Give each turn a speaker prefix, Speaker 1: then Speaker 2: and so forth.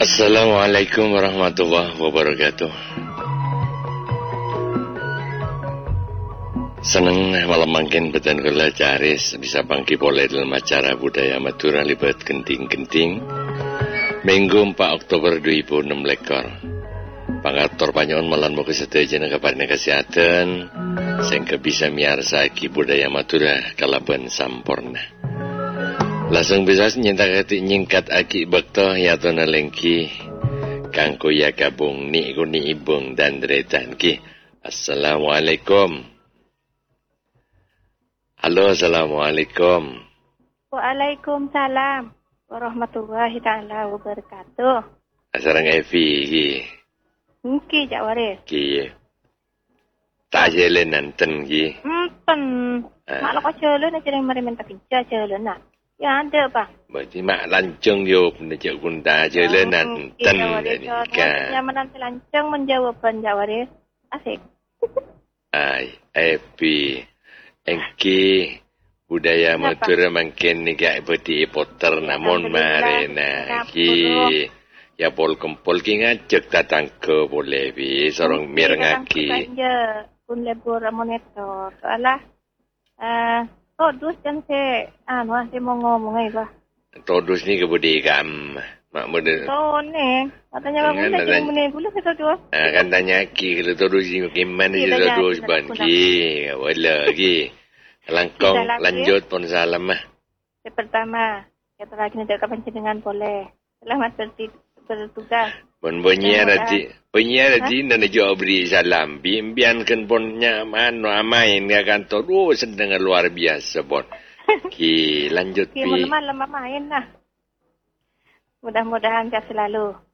Speaker 1: Assalamualaikum warahmatullahi wabarakatuh. Seneng malam mangkin beten kula caris bisa pangki boleh dalam acara budaya Madura libat genting-genting Minggu 4 Oktober 2016. Pangatur panyon malan muka sedaja kabarnya kesehatan sehingga bisa miarsa aki budaya Madura kalaban sampurna. Langsung bisa nyingkat aki bakto ya tona lengki kangko ya gabung ni kuni ibung dan dretan ki. Assalamualaikum. Halo, assalamualaikum.
Speaker 2: Waalaikumsalam warahmatullahi ta'ala wabarakatuh.
Speaker 1: Asarang Evi ki.
Speaker 2: Ki jak waris.
Speaker 1: Ki. Tak jelen nanten ki.
Speaker 2: Pen. Mak lo kau jalan aja yang mari minta pinjam jalan nak. Ya ada bang.
Speaker 1: Berarti mak lancung yo penjak gunda jelen nanten.
Speaker 2: Yang menanti lancung menjawaban jak waris. Asik.
Speaker 1: Ai, Evi. Engki budaya Madura mungkin ni gak berarti poter namun marena ki ya pol kempol ki ngajak datang ke boleh bi sorong mirengaki
Speaker 2: pun lebur monitor soalah todus dan se se mau ngomong ai bah
Speaker 1: todus ni kebudi kam mak muda
Speaker 2: ne katanya bang muda yang mene pula ke todus
Speaker 1: kan tanya ki kalau todus ni gimana je todus ban ki wala ki langkong lanjut pun salam mah.
Speaker 2: Pertama, kita lagi nak kepentingan boleh. Selamat bertugas.
Speaker 1: Pun punya rati nak jawab beri salam. Biarkan punnya mano amain ke kantor. Sedang luar biasa pun. Ki lanjut pi.
Speaker 2: Malam main lah. Mudah-mudahan selalu